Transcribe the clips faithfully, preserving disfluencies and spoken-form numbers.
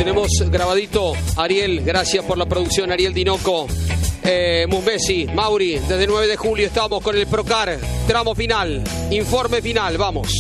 Tenemos grabadito, Ariel, gracias por la producción, Ariel Dinoco, eh, Musmesi, Mauri, desde nueve de julio estamos con el Procar, tramo final, informe final, vamos.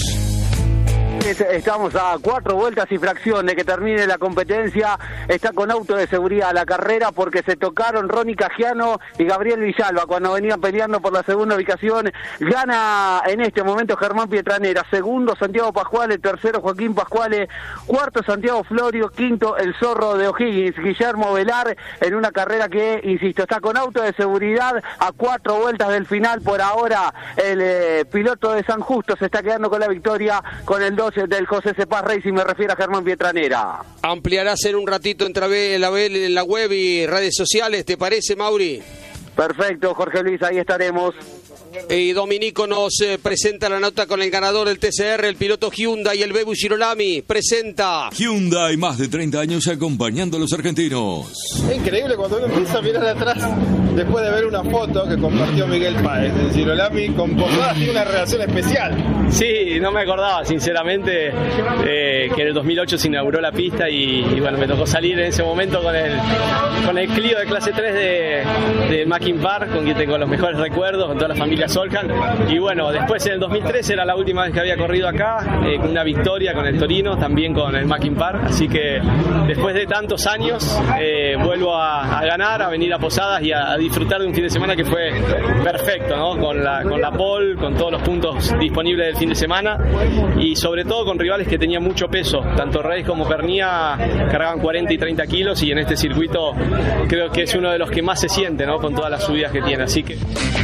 Estamos a cuatro vueltas y fracción de que termine la competencia. Está con auto de seguridad la carrera porque se tocaron Ronnie Cagiano y Gabriel Villalba cuando venían peleando por la segunda ubicación. Gana en este momento Germán Pietranera, segundo Santiago Pascuale, tercero Joaquín Pascuale, cuarto Santiago Florio, quinto el Zorro de O'Higgins, Guillermo Velar, en una carrera que, insisto, está con auto de seguridad a cuatro vueltas del final. Por ahora el eh, piloto de San Justo se está quedando con la victoria con el dos del José Cepaz Racing, me refiero a Germán Pietranera. Ampliarás en un ratito entre la, la web y redes sociales, ¿te parece, Mauri? Perfecto, Jorge Luis, ahí estaremos. Y Dominico nos eh, presenta la nota con el ganador del T C R, el piloto Hyundai y el Bebu Girolami. Presenta Hyundai, más de treinta años acompañando a los argentinos. Es increíble cuando uno empieza a mirar atrás después de ver una foto que compartió Miguel Páez. El Girolami con Posadas tiene una relación especial. Sí, no me acordaba, sinceramente, eh, que en el dos mil ocho se inauguró la pista y, y bueno, me tocó salir en ese momento con el, con el Clio de clase tres de, de Mackin Park, con quien tengo los mejores recuerdos, con toda la familia Solcan. Y bueno, después en el dos mil trece era la última vez que había corrido acá, eh, con una victoria con el Torino, también con el Mackin Park. Así que después de tantos años eh, vuelvo a, a ganar, a venir a Posadas y a, a disfrutar de un fin de semana que fue perfecto, ¿no? Con la, con la pole, con todos los puntos disponibles del fin de semana y sobre todo con rivales que tenían mucho peso. Tanto Reis como Pernía cargaban cuarenta y treinta kilos y en este circuito creo que es uno de los que más se siente, ¿no? Con todas las subidas que tiene. Así que...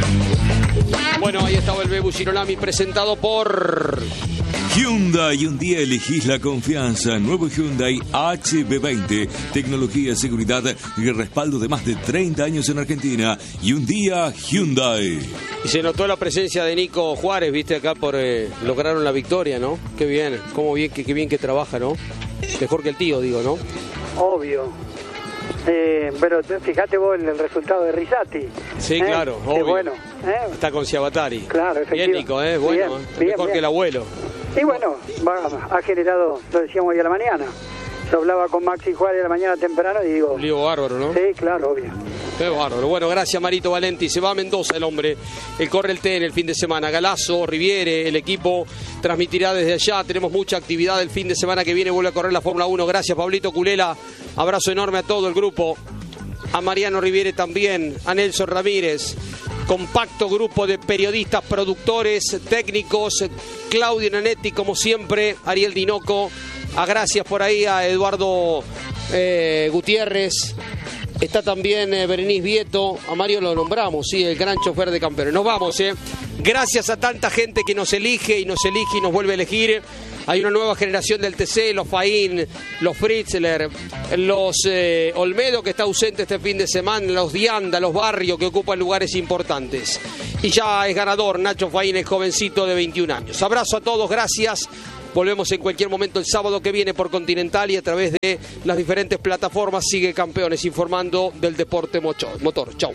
Bueno, ahí estaba el Bebu Girolami presentado por Hyundai. Un día elegís la confianza. Nuevo Hyundai H B veinte. Tecnología, seguridad y respaldo de más de treinta años en Argentina. Y un día Hyundai. Y se notó la presencia de Nico Juárez, viste, acá por eh, lograron la victoria, ¿no? Qué bien, cómo bien, qué, qué bien que trabaja, ¿no? Mejor que el tío, digo, ¿no? Obvio. Eh, pero fíjate vos en el resultado de Risati. Sí, ¿eh? claro, Qué obvio. bueno. ¿eh? Está con Ciabatari. Claro, bien, Nico, ¿eh? Bueno, bien, ¿eh? bien, mejor bien. que el abuelo. Y bueno, va, ha generado, lo decíamos hoy a la mañana. Yo hablaba con Maxi Juárez a la mañana temprano y digo... Un lío bárbaro, ¿no? Sí, claro, obvio. Qué bárbaro. Bueno, gracias Marito Valenti. Se va a Mendoza el hombre. Él corre el T en el fin de semana. Galazo, Riviere, el equipo transmitirá desde allá. Tenemos mucha actividad el fin de semana que viene. Vuelve a correr la Fórmula uno. Gracias, Pablito Culela. Abrazo enorme a todo el grupo. A Mariano Riviere también. A Nelson Ramírez. Compacto grupo de periodistas, productores, técnicos. Claudio Nanetti, como siempre. Ariel Dinoco. A gracias por ahí a Eduardo eh, Gutiérrez. Está también eh, Berenice Vieto. A Mario lo nombramos, sí, el gran chofer de campeones. Nos vamos, ¿eh? Gracias a tanta gente que nos elige y nos elige y nos vuelve a elegir. Hay una nueva generación del T C, los Faín, los Fritzler, los eh, Olmedo, que está ausente este fin de semana, los Dianda, los Barrios, que ocupan lugares importantes. Y ya es ganador Nacho Faín, el jovencito de veintiún años. Abrazo a todos, gracias. Volvemos en cualquier momento el sábado que viene por Continental y a través de las diferentes plataformas. Sigue Campeones informando del deporte motor. Chau.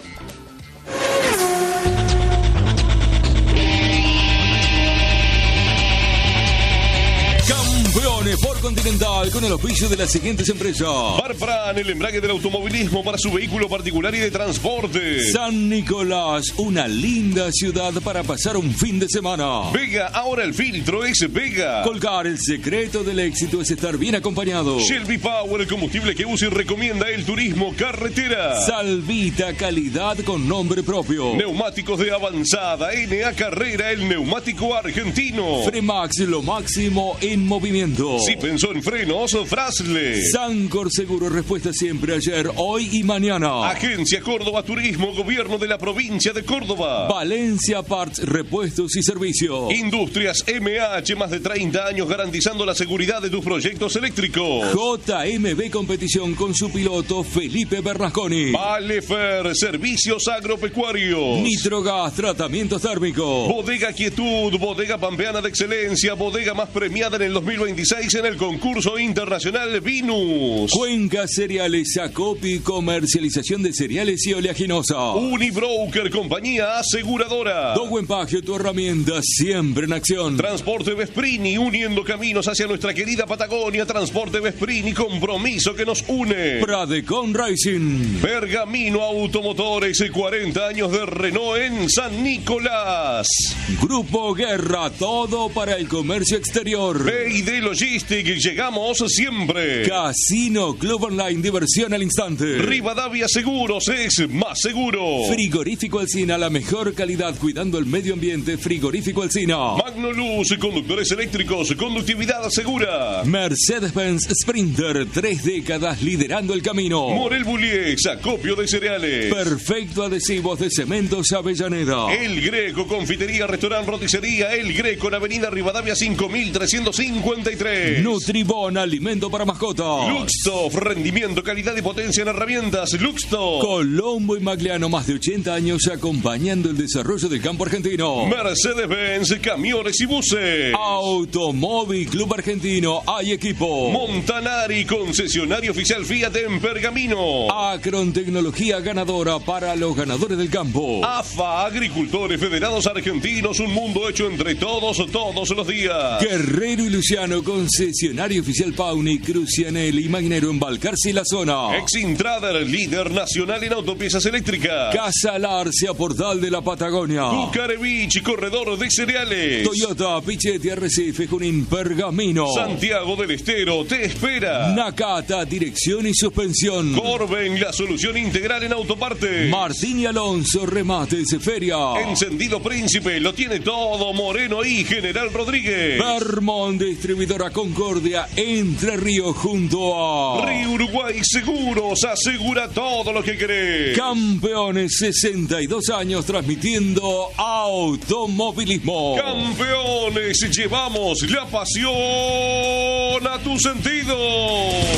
Campeones por Continental con el auspicio de las siguientes empresas: Barfran, el embrague del automovilismo para su vehículo particular y de transporte. San Nicolás, una linda ciudad para pasar un fin de semana. Vega, ahora el filtro es Vega. Colgar, el secreto del éxito es estar bien acompañado. Shelby Power, el combustible que usa y recomienda el turismo carretera. Salvita, calidad con nombre propio. Neumáticos de avanzada, N A Carrera, el neumático argentino. Fremax, lo máximo en movimiento. Si pensó en frenos, Frasle. Sancor Seguro, respuesta siempre, ayer, hoy y mañana. Agencia Córdoba Turismo, Gobierno de la Provincia de Córdoba. Valencia Parts, repuestos y servicios. Industrias M H, más de treinta años garantizando la seguridad de tus proyectos eléctricos. J M B Competición con su piloto Felipe Bernasconi. Valefer, servicios agropecuarios. Nitrogas, tratamientos térmicos. Bodega Quietud, bodega pampeana de excelencia, bodega más premiada en el dos mil veintiséis en el concurso internacional Vinus. Cuenca Cereales, acopio y comercialización de cereales y oleaginosa. Unibroker, compañía aseguradora. Dowen Pagio, tu herramienta siempre en acción. Transporte Vesprini, uniendo caminos hacia nuestra querida Patagonia. Transporte Vesprini, compromiso que nos une. Pradecon Racing. Pergamino Automotores, cuarenta años de Renault en San Nicolás. Grupo Guerra, todo para el comercio exterior. B y D Logistic, llegamos siempre. Casino Club Online, diversión al instante. Rivadavia Seguros es más seguro. Frigorífico Alsina, la mejor calidad cuidando el medio ambiente. Frigorífico Alsina. Magnoluz, conductores eléctricos, conductividad segura. Mercedes-Benz Sprinter, tres décadas liderando el camino. Morel Bullies, acopio de cereales. Perfecto adhesivos de Cementos Avellaneda. El Greco, confitería, restaurante, roticería. El Greco en Avenida Rivadavia cinco mil trescientos cincuenta y tres. Nutribón, alimento para mascotas. Luxtof, rendimiento, calidad y potencia en herramientas. Luxtof. Colombo y Magliano, más de ochenta años acompañando el desarrollo del campo argentino. Mercedes-Benz, camiones y buses. Automóvil Club Argentino, hay equipo. Montanari, concesionario oficial Fiat en Pergamino. Acron, tecnología ganadora para los ganadores del campo. AFA, agricultores federados argentinos, un mundo hecho entre todos, todos los días. Guerrero y Luciano, concesionario oficial Pauni, Crucianelli y Magnero en Balcarce y la zona. Exintrader, líder nacional en autopiezas eléctricas. Casa Larcia, portal de la Patagonia. Cucarevich, corredor de cereales. Toyota, Pichetti, Arrecife, Junín, Pergamino. Santiago del Estero te espera. Nakata, dirección y suspensión. Corben, la solución integral en autopartes. Martín y Alonso, remates de feria. Encendido Príncipe, lo tiene todo Moreno y General Rodríguez. Vermont, distribuidora Concordia, Entre Ríos, junto a Río Uruguay Seguros, asegura todo lo que querés. Campeones, sesenta y dos años transmitiendo automovilismo. Campeones, llevamos la pasión a tu sentido.